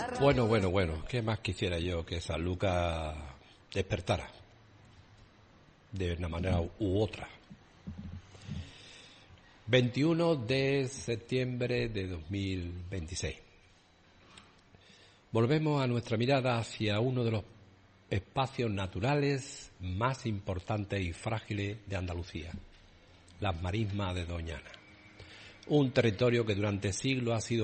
Bueno, ¿qué más quisiera yo que Sanlúcar despertara de una manera u otra? 21 de septiembre de 2026. Volvemos a nuestra mirada hacia uno de los espacios naturales más importantes y frágiles de Andalucía, las marismas de Doñana. Un territorio que durante siglos ha sido